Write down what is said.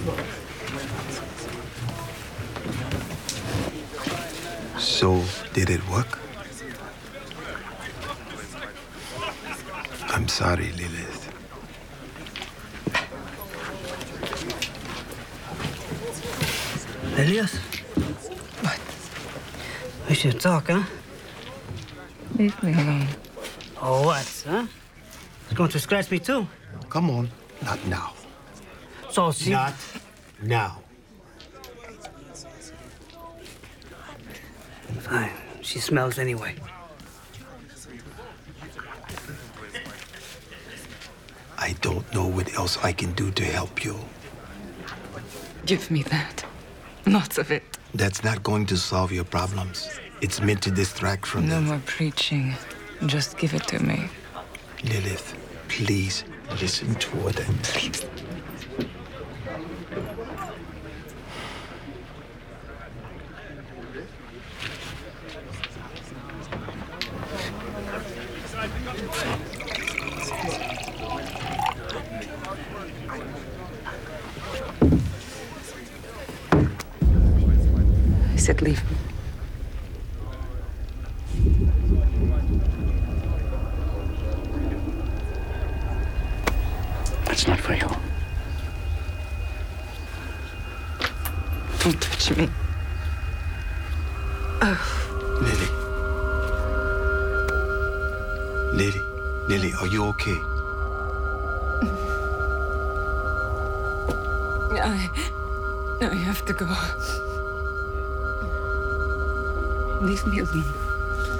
So, did it work? I'm sorry, Lilith. Elias? What? We should talk, huh? Leave me alone. Oh, what, huh? It's going to scratch me, too. Come on. Not now. So she... Not now. Fine. She smells anyway. I don't know what else I can do to help you. Give me that. Lots of it. That's not going to solve your problems. It's meant to distract from No them. more preaching. Just give it to me. Lilith, please listen to what I'm saying. Please. I said leave me. That's not for you. Don't touch me. Lily. Lily, are you okay? I have to go. Leave me alone.